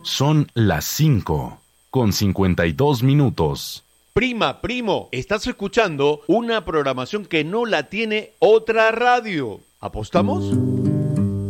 Son las 5:52. Prima, primo, estás escuchando una programación que no la tiene otra radio. ¿Apostamos?